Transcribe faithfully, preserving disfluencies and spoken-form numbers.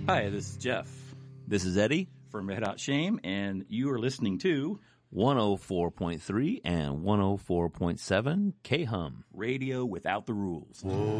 Hi, this is Jeff This is Eddie, from Red Hot Shame, and you are listening to one oh four point three and one oh four point seven K-Hum. Radio Without the Rules.